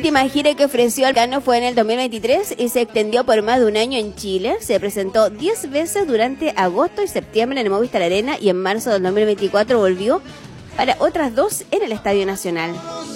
última gira que ofreció Alcano fue en el 2023 y se extendió por más de un año en Chile. Se presentó 10 veces durante agosto y septiembre en el Movistar Arena y en marzo del 2024 volvió para otras 2 en el Estadio Nacional.